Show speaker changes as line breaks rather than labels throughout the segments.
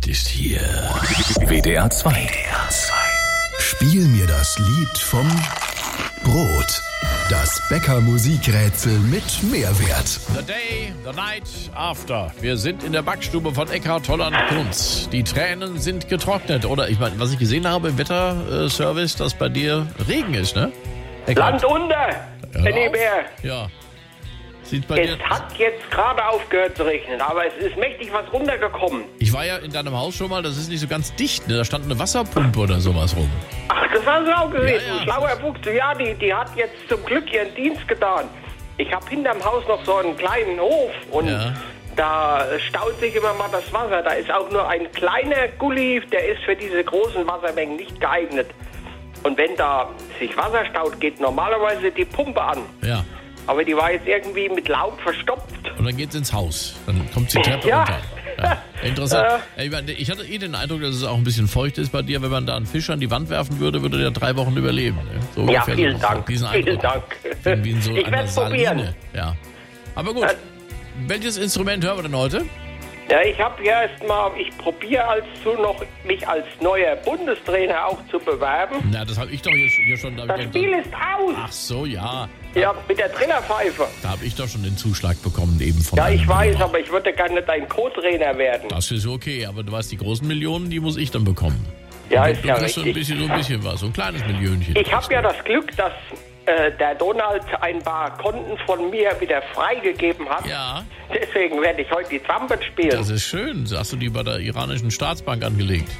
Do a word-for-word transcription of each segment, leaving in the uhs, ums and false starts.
ist hier. W D R zwei. W D R zwei. Spiel mir das Lied vom Brot. Das Bäcker-Musikrätsel mit Mehrwert.
The day, the night after. Wir sind in der Backstube von Eckhard Holland Kunz. Die Tränen sind getrocknet. Oder ich meine, was ich gesehen habe im Wetterservice, dass bei dir Regen ist, ne? Eckhard.
Land unter, Benny Bär.
Ja. Sieht bei
Es
dir...
hat jetzt gerade aufgehört zu regnen, aber es ist mächtig was runtergekommen.
Ich war ja in deinem Haus schon mal, das ist nicht so ganz dicht, ne? Da stand eine Wasserpumpe oder sowas rum.
Ach, das war so gewesen.
Ja, ja.
Schlauer Fuchs. Ja, die, die hat jetzt zum Glück ihren Dienst getan. Ich habe hinterm Haus noch so einen kleinen Hof und
Ja.
da staut sich immer mal das Wasser. Da ist auch nur ein kleiner Gully, der ist für diese großen Wassermengen nicht geeignet. Und wenn da sich Wasser staut, geht normalerweise die Pumpe an.
Ja.
Aber die war jetzt irgendwie mit Laub verstopft.
Und dann geht's ins Haus. Dann kommt die Treppe
Ja.
runter. Ja. Interessant. Ich meine, ich hatte eh den Eindruck, dass es auch ein bisschen feucht ist bei dir. Wenn man da einen Fisch an die Wand werfen würde, würde der drei Wochen überleben. Ne? So
Ja,
ungefähr
vielen
so.
Dank.
Diesen
Vielen
Eindruck.
Dank.
Wie in so
Ich
einer
werd's
Saline.
probieren.
Ja. Aber gut.
Äh,
Welches Instrument hören wir denn heute?
Ja, ich habe ja erst mal, ich probiere als so noch mich als neuer Bundestrainer auch zu bewerben.
Na, das habe ich doch hier, hier schon... Da hab
Das
ich
Spiel
doch,
ist aus.
ach so, ja.
Ja, mit der Trillerpfeife.
Da habe ich doch schon den Zuschlag bekommen eben von
Ja,
einem
ich weiß,
Hörer.
aber ich würde gerne dein Co-Trainer werden.
Das ist okay, aber du weißt, die großen Millionen, die muss ich dann bekommen.
Ja,
du,
ist
du
ja
kriegst so ein
richtig.
bisschen, so ein bisschen was, so ein kleines Millionchen.
Ich habe ja das Glück, dass äh, der Donald ein paar Konten von mir wieder freigegeben hat.
Ja,
Deswegen werde ich heute die Trumpet spielen.
das ist schön. Hast du die bei der iranischen Staatsbank angelegt?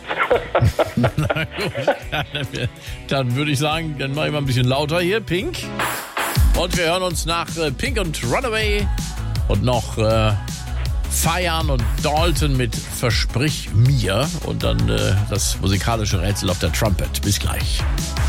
Na gut, dann, dann würde ich sagen, dann mache ich mal ein bisschen lauter hier, Pink. Und wir hören uns nach äh, Pink und Runaway und noch äh, Feiern und Dalton mit Versprich mir und dann äh, das musikalische Rätsel auf der Trumpet. Bis gleich.